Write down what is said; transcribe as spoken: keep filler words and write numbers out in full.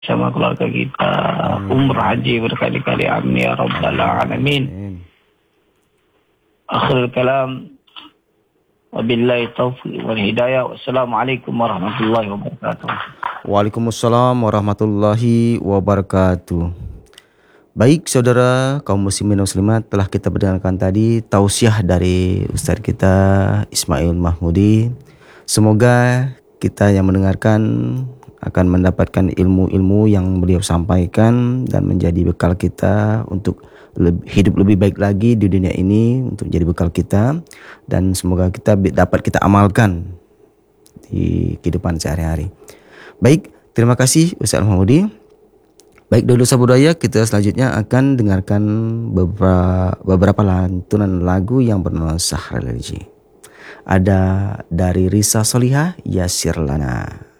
sama keluarga kita, umrah haji berkali-kali, amin ya rabbal alamin. Akhirul kalam, wabillahi taufiq wal hidayah. Wassalamualaikum warahmatullahi wabarakatuh. Waalaikumsalam warahmatullahi wabarakatuh. Baik saudara kaum muslimin dan muslimat, telah kita mendengarkan tadi tausiah dari Ustaz kita Ismail Mahmudi. Semoga kita yang mendengarkan akan mendapatkan ilmu-ilmu yang beliau sampaikan dan menjadi bekal kita untuk hidup lebih baik lagi di dunia ini, untuk jadi bekal kita, dan semoga kita dapat kita amalkan di kehidupan sehari-hari. Baik, terima kasih Ustaz Mahmudi. Baik, dulu sabudaya, kita selanjutnya akan dengarkan beberapa, beberapa lantunan lagu yang bernuansa religi. Ada dari Risa Solihah, Yasir Lana.